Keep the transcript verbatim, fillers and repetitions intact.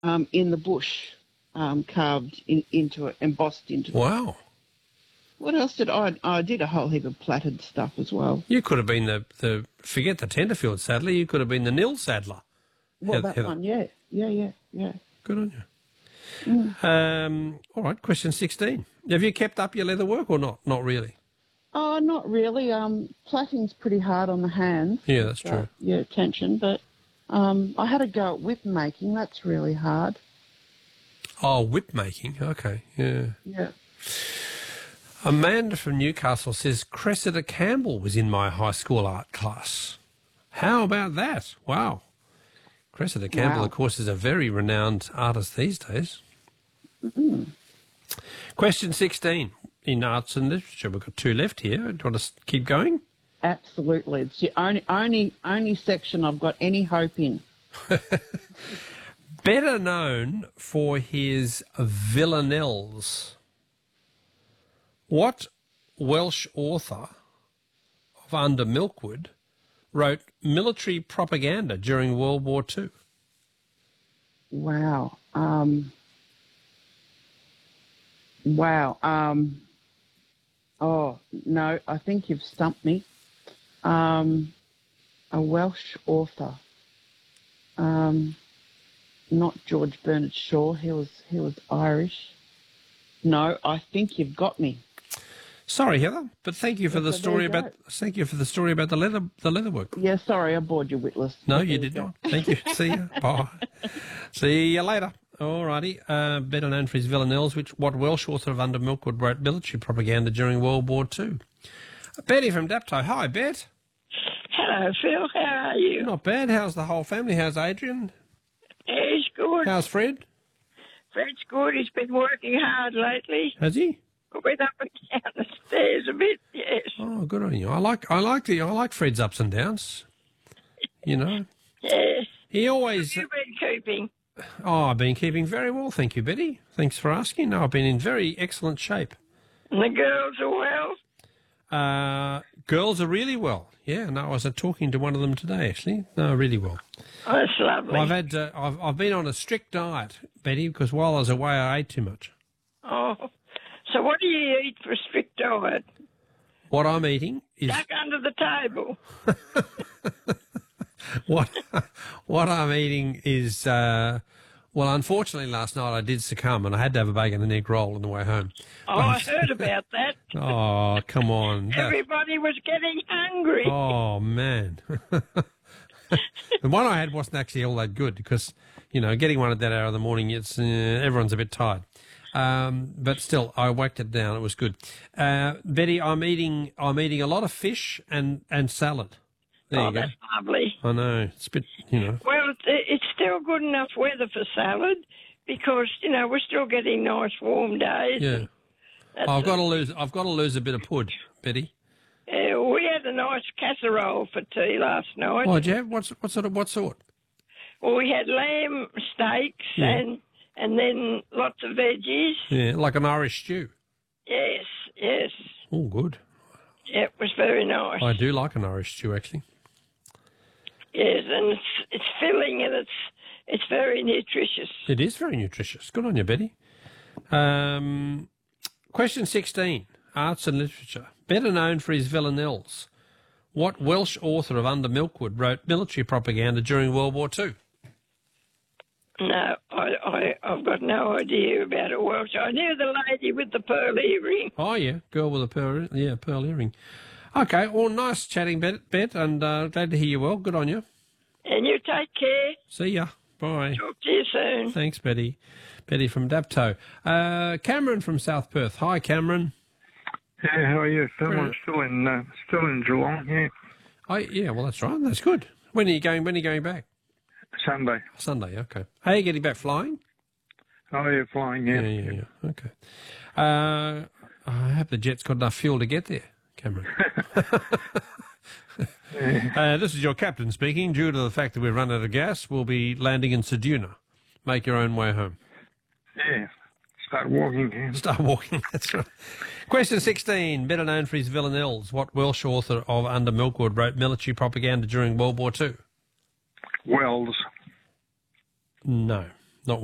um, in the bush, um, carved in, into it, embossed into it. Wow. What else did I? I did a whole heap of plaited stuff as well. You could have been the, the forget the Tenterfield saddler, you could have been the Nil saddler. Well, Heather, that Heather. one, yeah, yeah, yeah, yeah. Good on you. Mm. Um, all right, question sixteen. Have you kept up your leather work or not? Not really. Oh, not really. Um, plaiting's pretty hard on the hands. Yeah, that's true. Uh, yeah, tension, but um, I had a go at whip making. That's really hard. Oh, whip making. Okay, yeah. Yeah. Amanda from Newcastle says Cressida Campbell was in my high school art class. How about that? Wow. Cressida Campbell, Wow. of course, is a very renowned artist these days. Mm-hmm. Question sixteen. In arts and literature, we've got two left here. Do you want to keep going? Absolutely. It's the only, only, only section I've got any hope in. Better known for his villanelles, what Welsh author of Under Milkwood wrote military propaganda during World War Two? Wow. Um, wow. Um, oh, no, I think you've stumped me. Um, a Welsh author. Um, not George Bernard Shaw. He was, he was Irish. No, I think you've got me. Sorry, Heather, but thank you for the So there story you about go. thank you for the story about the leather the leather work. Yeah, sorry, I bored you witless. No, But you there did go. not. Thank you. See you. Bye. See you later. All righty. Uh, better known for his villanelles, which what Welsh author of Under Milkwood wrote military propaganda during World War Two. Betty from Dapto. Hi, Bet. Hello, Phil. How are you? Not bad. How's the whole family? How's Adrian? He's good. How's Fred? Fred's good. He's been working hard lately. Has he? Went up and down the stairs a bit, yes. Oh, good on you. I like I like the I like Fred's ups and downs. You know. Yes. He always. You've been keeping. Oh, I've been keeping very well, thank you, Betty. Thanks for asking. No, I've been in very excellent shape. And the girls are well. Uh, girls are really well. Yeah, no, I was uh, talking to one of them today, actually. No, really well. Oh, that's lovely. I've had uh, I've I've been on a strict diet, Betty, because while I was away, I ate too much. Oh. So what do you eat for a strict diet? What I'm eating is Duck under the table. what what I'm eating is uh, well, unfortunately, last night I did succumb and I had to have a bacon and egg roll on the way home. Oh, I heard about that. Oh, come on! That- Everybody was getting hungry. Oh man, the one I had wasn't actually all that good because you know getting one at that hour of the morning, it's uh, everyone's a bit tired. Um, but still, I whacked it down. It was good. Uh, Betty, I'm eating. I'm eating a lot of fish and, and salad. There Oh, you go. that's lovely. I know it's a bit, you know. Well, it's, it's still good enough weather for salad because you know we're still getting nice warm days. Yeah. That's I've got to it. lose. I've got to lose a bit of pud, Betty. Uh, we had a nice casserole for tea last night. Oh, did you have what's what sort of what sort? Well, we had lamb steaks Yeah. and and then lots of veggies. Yeah, like an Irish stew. Yes, yes. Oh, good. Yeah, it was very nice. I do like an Irish stew, actually. Yes, and it's it's filling and it's it's very nutritious. It is very nutritious. Good on you, Betty. Um, question sixteen, arts and literature. Better known for his villanelles, what Welsh author of Under Milkwood wrote military propaganda during World War Two? No, I, I, I've got no idea about a Welsh. I knew the lady with the pearl earring. Oh, yeah, girl with a pearl, yeah, pearl earring. Okay, well, nice chatting, Bet, Bet and uh, glad to hear you well. Good on you. And you take care. See ya. Bye. Talk to you soon. Thanks, Betty. Betty from Dapto. Uh, Cameron from South Perth. Hi, Cameron. Yeah, how are you? Phil? Very- I'm still in uh, still in Geelong. Yeah, Oh, yeah, well, that's right. That's good. When are you going? When are you going back? Sunday. Sunday. Okay. How are you getting back? Flying? Oh, you're flying. Yeah. Yeah, yeah, yeah. Okay. Uh, I hope the jet's got enough fuel to get there, Cameron. uh, this is your captain speaking. Due to the fact that we've run out of gas, we'll be landing in Ceduna. Make your own way home. Yeah. Start walking. Yeah. Start walking, that's right. Question sixteen. Better known for his villanelles, what Welsh author of Under Milkwood wrote military propaganda during World War Two? Wells. No.